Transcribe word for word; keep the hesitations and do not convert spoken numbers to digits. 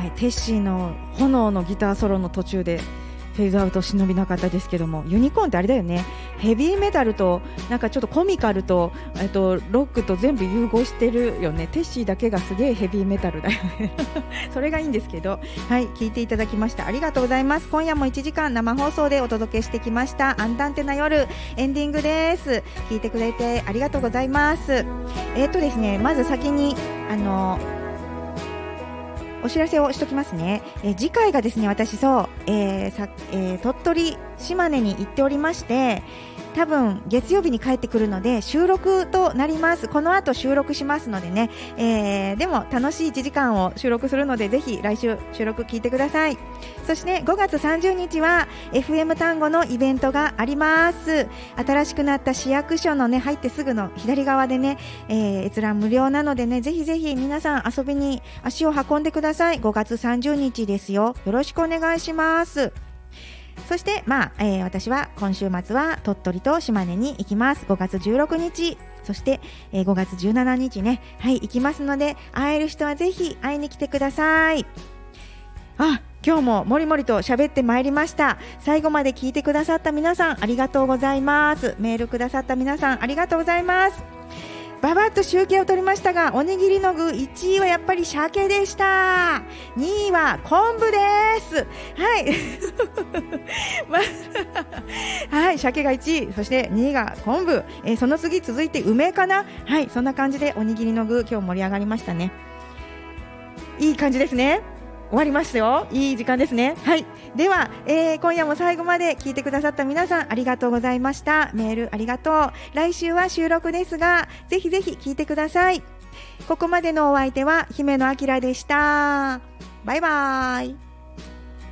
はい、テッシーの炎のギターソロの途中でフェードアウト忍びなかったですけども、ユニコーンってあれだよね、ヘビーメタルとなんかちょっとコミカルと、えっと、ロックと全部融合してるよね。テッシーだけがすげえヘビーメタルだよねそれがいいんですけど、はい、聞いていただきましたありがとうございます。今夜もいちじかん生放送でお届けしてきましたアンダンテな夜、エンディングです。聞いてくれてありがとうございます。えっとですね、まず先にあのお知らせをしときますね。えー、次回がですね、私そう、えーさえー、鳥取、島根に行っておりまして、多分月曜日に帰ってくるので収録となります。この後収録しますのでね、えー、でも楽しいいちじかんを収録するのでぜひ来週収録聞いてください。そしてごがつさんじゅうにちは エフエム 単語のイベントがあります。新しくなった市役所のね入ってすぐの左側でね、えー、閲覧無料なのでね、ぜひぜひ皆さん遊びに足を運んでください。ごがつさんじゅうにちですよ。よろしくお願いします。そして、まあえー、私は今週末は鳥取と島根に行きます。ごがつじゅうろくにち、そして、えー、ごがつじゅうしちにちね、はい行きますので、会える人はぜひ会いに来てください。あ、今日ももりもりと喋ってまいりました。最後まで聞いてくださった皆さんありがとうございます。メールくださった皆さんありがとうございます。ババッと集計を取りましたが、おにぎりの具いちいはやっぱり鮭でした。にいは昆布です。はいまはい、鮭がいちい、そしてにいが昆布、えー、その次続いて梅かな。はい、そんな感じでおにぎりの具今日盛り上がりましたね。いい感じですね。終わりましたよ。いい時間ですね。はい、では、えー、今夜も最後まで聞いてくださった皆さんありがとうございました。メールありがとう。来週は収録ですがぜひぜひ聞いてください。ここまでのお相手は姫野明でした。バイバイ。